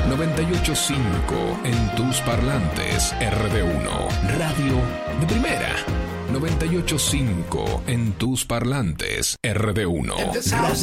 98.5 en tus parlantes. RD1, radio de primera. 98.5 en tus parlantes. RD1, radio